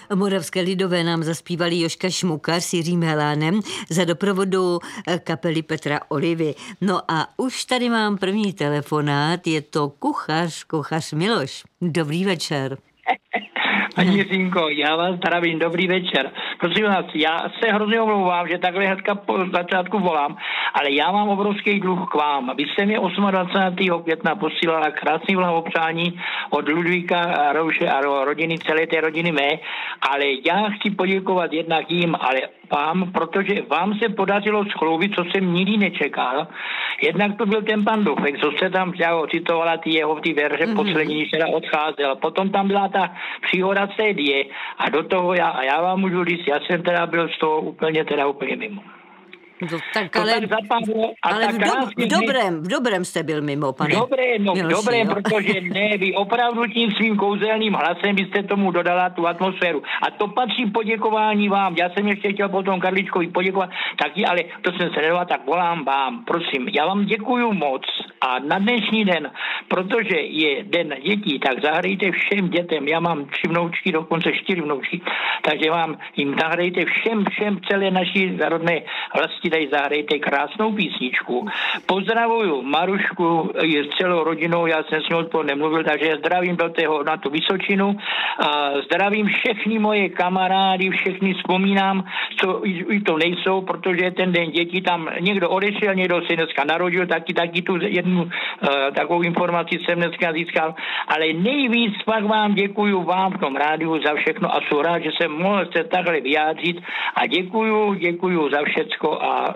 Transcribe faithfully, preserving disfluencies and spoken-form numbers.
Moravské lidové nám zaspívali Jožka Šmukař s Jiřím Helánem za doprovodu kapely Petra Olivy. No a už tady mám první telefonát, je to kuchař, kuchař Miloš. Dobrý večer. Paní Jiřínko, já vás zdravím, dobrý večer. Prosím vás, já se hrozně omlouvám, že takhle hnedka po začátku volám, ale já mám obrovský dluh k vám. Vy jste mě dvacátého osmého května posílala krásný blahopřání od Ludvíka Rouše a rodiny, celé té rodiny mé, ale já chci poděkovat jednak jim, ale vám, protože vám se podařilo schloubit, co jsem nikdy nečekal. Jednak to byl ten pan Dufek, co se tam vzal, citovala ty jeho ty verše mm-hmm. poslední, když teda odcházel. Potom tam byla ta příhoda sédie a do toho já, a já vám můžu říct, já jsem teda byl z toho úplně, teda úplně mimo. No, tak ale, tak zapadlo, a ale tak v, do, v, dobrém, v dobrém jste byl mimo, pane. Dobré, no Miloši, dobré, jo. Protože ne, vy opravdu tím svým kouzelným hlasem byste tomu dodala tu atmosféru. A to patří poděkování vám. Já jsem ještě chtěl potom Karličkovi poděkovat, taky, ale to jsem se nedoval, tak volám vám, prosím. Já vám děkuju moc a na dnešní den, protože je den dětí, tak zahrajte všem dětem. Já mám tři vnoučky, dokonce čtyři vnoučky, takže vám jim zahrajte všem, všem celé naší zárodné vlasti. Tady zahrajte krásnou písničku. Pozdravuju Marušku s celou rodinou, já jsem s ní odpor nemluvil, takže zdravím do tého, na tu Vysočinu. A zdravím všechny moje kamarády, všechny vzpomínám, co i to nejsou, protože ten den dětí tam někdo odešel, někdo se dneska narodil, taky, taky tu jednu uh, takovou informaci jsem dneska získal, ale nejvíc pak vám děkuju vám v tom rádiu za všechno a jsem rád, že jsem mohl se takhle vyjádřit a děkuju, děkuju za všecko a